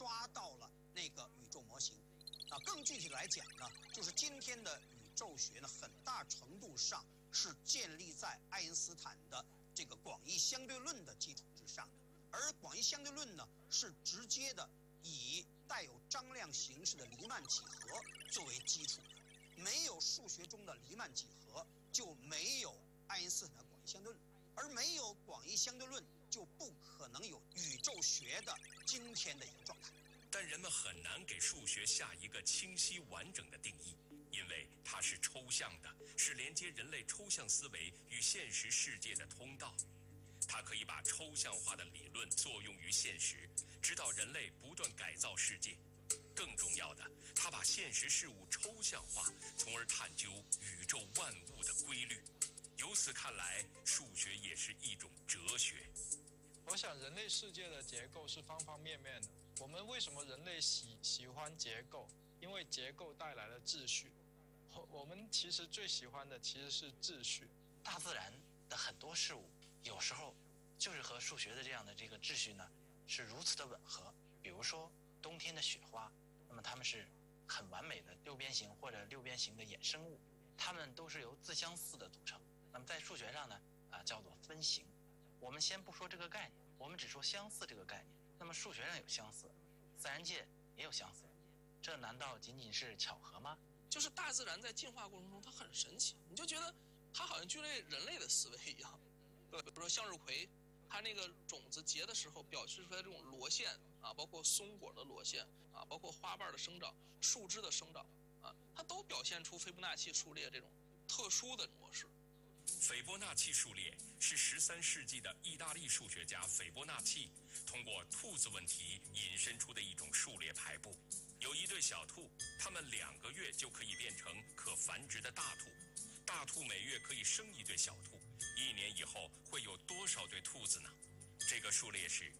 抓到了那个宇宙模型。更具体来讲呢，就是今天的宇宙学呢，很大程度上是建立在爱因斯坦的这个广义相对论的基础之上的。而广义相对论呢，是直接的以带有张量形式的黎曼几何作为基础的。没有数学中的黎曼几何，就没有爱因斯坦的广义相对论，而没有广义相对论，就不可能有宇宙学的今天的一个状态。 但人们很难给数学下一个清晰完整的定义，因为它是抽象的，是连接人类抽象思维与现实世界的通道。它可以把抽象化的理论作用于现实，指导人类不断改造世界。更重要的，它把现实事物抽象化，从而探究宇宙万物的规律。由此看来，数学也是一种哲学。 我想人类世界的结构是方方面面的。我们为什么人类喜欢结构？因为结构带来了秩序。我们其实最喜欢的其实是秩序。 大自然的很多事物，有时候就是和数学的这样的这个秩序呢，是如此的吻合。比如说冬天的雪花，那么它们是很完美的六边形或者六边形的衍生物，它们都是由自相似的组成。那么在数学上呢，叫做分形。我们先不说这个概念，我们只说相似这个概念。那么数学上有相似，自然界也有相似，这难道仅仅是巧合吗？ 就是大自然在进化过程中它很神奇，你就觉得它好像具备人类的思维一样。对，比如说向日葵，它那个种子结的时候表示出来这种螺线包括松果的螺线包括花瓣的生长、树枝的生长它都表现出斐波那契数列这种特殊的模式。 斐波那契数列是13世纪的意大利数学家斐波那契通过兔子问题引申出的一种数列排布。有一对小兔，它们2个月就可以变成可繁殖的大兔，大兔每月可以生一对小兔，1年以后会有多少对兔子呢？这个数列是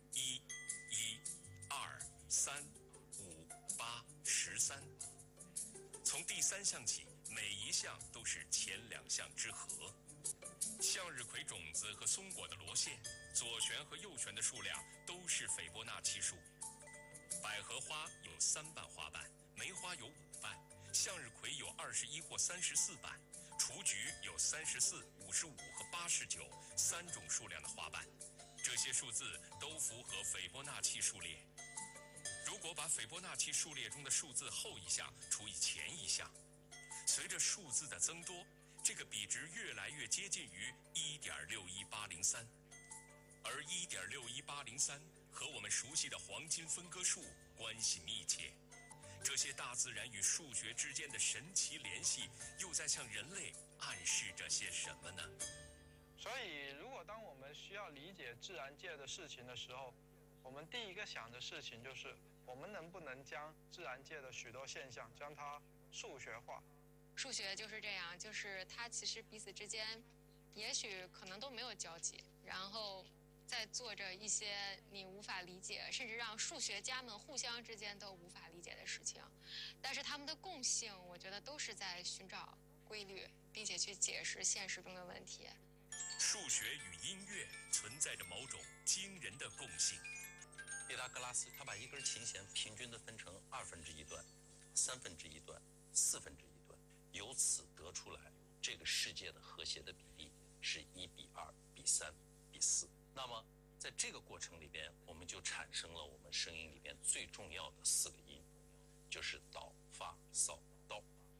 1、1、2、3、5、8、13。从第3项起，每一项都是前2项之和。向日葵种子和松果的螺线，左旋和右旋的数量都是斐波那契数。百合花有3瓣花瓣，梅花有5瓣，向日葵有21或34瓣，雏菊有34、55和89，3种数量的花瓣。这些数字都符合斐波那契数列。如果把斐波那契数列中的数字后一项除以前一项，随着数字的增多，这个比值越来越接近于1.61803，而1.61803和我们熟悉的黄金分割数关系密切。这些大自然与数学之间的神奇联系，又在向人类暗示着些什么呢？ 所以，如果当我们需要理解自然界的事情的时候，我们第一个想的事情就是，我们能不能将自然界的许多现象将它数学化？ 数学就是这样，就是它其实彼此之间，也许可能都没有交集，然后在做着一些你无法理解，甚至让数学家们互相之间都无法理解的事情。但是他们的共性，我觉得都是在寻找规律，并且去解释现实中的问题。 数学与音乐存在着某种惊人的共性。 毕达哥拉斯他把一根琴弦平均地分成1/2段、1/3段、1/4段，由此得出来这个世界的和谐的比例是1:2:3:4。那么在这个过程里边，我们就产生了我们声音里边最重要的4个音，就是哆、发、嗦、哆。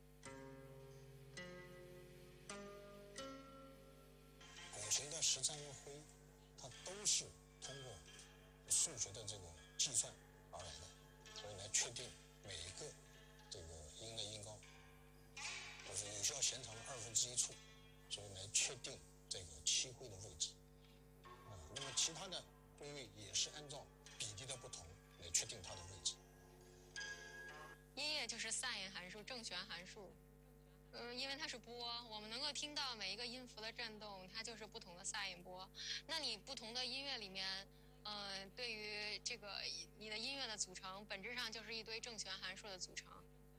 古琴的13个徽，它都是通过数学的这个计算而来的，所以来确定每一个这个音的音高，就是有效弦长的1/2处，所以来确定这个7徽的位置。那么其他的徽位也是按照比例的不同来确定它的位置。 音乐就是 sin 函数、正弦函数。因为它是波，我们能够听到每一个音符的震动，它就是不同的 sin 波。那你不同的音乐里面，对于这个你的音乐的组成，本质上就是一堆正弦函数的组成。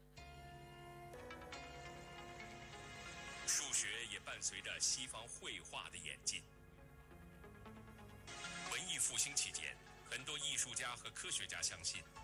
数学也伴随着西方绘画的演进。文艺复兴期间，很多艺术家和科学家相信，